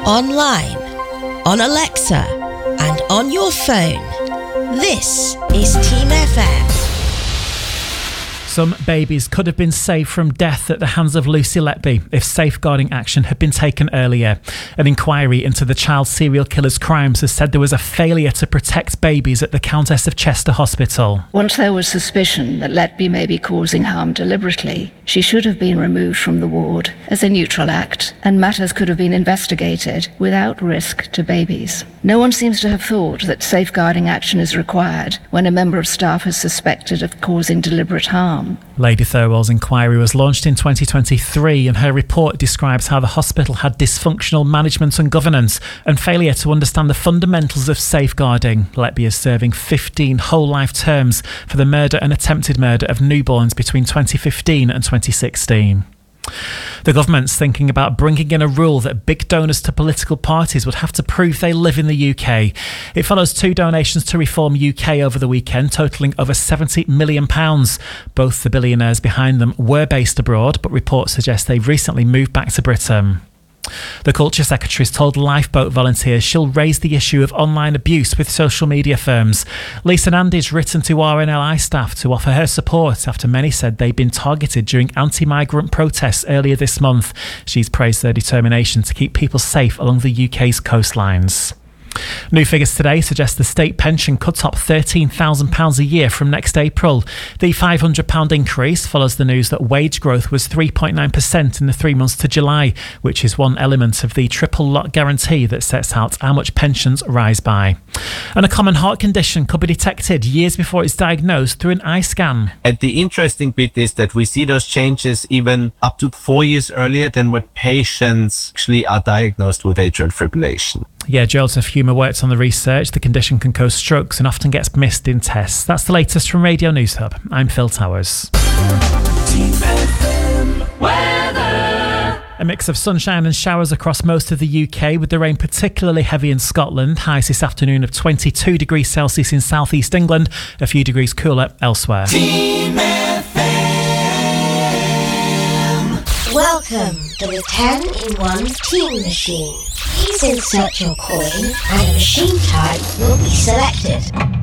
online, on Alexa, and on your phone. This is Team FM. Some babies could have been saved from death at the hands of Lucy Letby if safeguarding action had been taken earlier. An inquiry into the child serial killer's crimes has said there was a failure to protect babies at the Countess of Chester Hospital. Once there was suspicion that Letby may be causing harm deliberately, she should have been removed from the ward as a neutral act, and matters could have been investigated without risk to babies. No one seems to have thought that safeguarding action is required when a member of staff is suspected of causing deliberate harm. Lady Thirlwell's inquiry was launched in 2023, and her report describes how the hospital had dysfunctional management and governance and failure to understand the fundamentals of safeguarding. Letby is serving 15 whole life terms for the murder and attempted murder of newborns between 2015 and 2016. The government's thinking about bringing in a rule that big donors to political parties would have to prove they live in the UK. It follows 2 donations to Reform UK over the weekend, totalling over £70 million. Both the billionaires behind them were based abroad, but reports suggest they've recently moved back to Britain. The Culture Secretary has told Lifeboat volunteers she'll raise the issue of online abuse with social media firms. Lisa Nandy's written to RNLI staff to offer her support after many said they'd been targeted during anti-migrant protests earlier this month. She's praised their determination to keep people safe along the UK's coastlines. New figures today suggest the state pension could top £13,000 a year from next April. The £500 increase follows the news that wage growth was 3.9% in the 3 months to July, which is one element of the triple lot guarantee that sets out how much pensions rise by. And a common heart condition could be detected years before it's diagnosed through an eye scan. And the interesting bit is that we see those changes even up to 4 years earlier than when patients actually are diagnosed with atrial fibrillation. Yeah, Joseph Humer worked on the research. The condition can cause strokes and often gets missed in tests. That's the latest from Radio News Hub. I'm Phil Towers. A mix of sunshine and showers across most of the UK, with the rain particularly heavy in Scotland. Highs this afternoon of 22 degrees Celsius in southeast England, a few degrees cooler elsewhere. Team FM. Welcome to the 10-in-1 Team Machine. Please insert your coin and a machine type will be selected.